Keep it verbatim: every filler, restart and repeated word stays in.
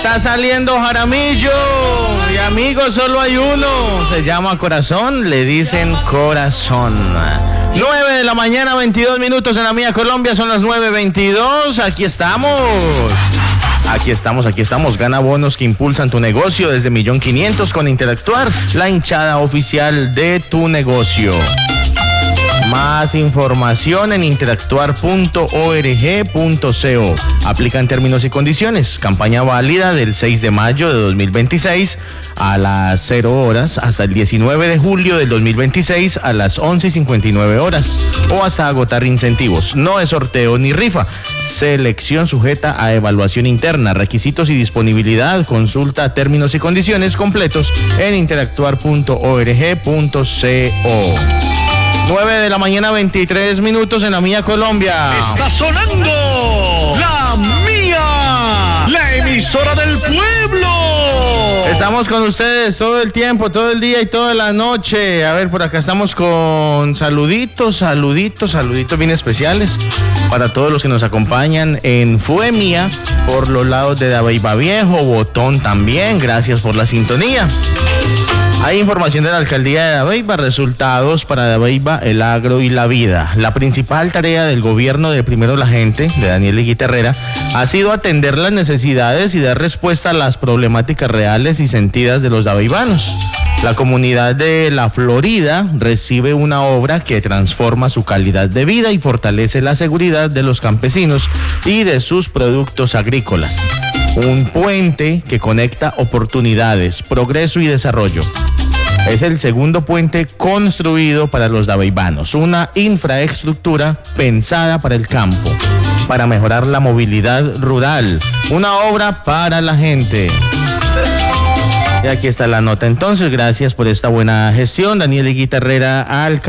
Está saliendo Jaramillo y amigos, solo hay uno. Se llama Corazón, le dicen Corazón. nueve de la mañana, veintidós minutos en la mía Colombia, son las nueve veintidós. Aquí estamos. Aquí estamos, aquí estamos. Gana bonos que impulsan tu negocio desde un millón quinientos mil con Interactuar, la hinchada oficial de tu negocio. Más información en interactuar punto org punto co. Aplican términos y condiciones. Campaña válida del seis de mayo de dos mil veintiséis a las cero horas hasta el diecinueve de julio del dos mil veintiséis a las once y cincuenta y nueve horas o hasta agotar incentivos. No es sorteo ni rifa. Selección sujeta a evaluación interna. Requisitos y disponibilidad. Consulta términos y condiciones completos en interactuar punto org punto co. nueve de la mañana, veintitrés minutos en la mía Colombia. Está sonando la mía, la emisora del pueblo. Estamos con ustedes todo el tiempo, todo el día y toda la noche. A ver, por acá estamos con saluditos, saluditos, saluditos bien especiales para todos los que nos acompañan en Fuemia, por los lados de Dabeiba Viejo, Botón también. Gracias por la sintonía. Hay información de la alcaldía de Dabeiba, resultados para Dabeiba, el agro y la vida. La principal tarea del gobierno de Primero la Gente, de Daniel Higuita Herrera, ha sido atender las necesidades y dar respuesta a las problemáticas reales y sentidas de los dabeibanos. La comunidad de La Florida recibe una obra que transforma su calidad de vida y fortalece la seguridad de los campesinos y de sus productos agrícolas. Un puente que conecta oportunidades, progreso y desarrollo. Es el segundo puente construido para los dabeibanos, una infraestructura pensada para el campo, para mejorar la movilidad rural, una obra para la gente. Y aquí está la nota entonces, gracias por esta buena gestión, Daniel Higuita Herrera, alcalde.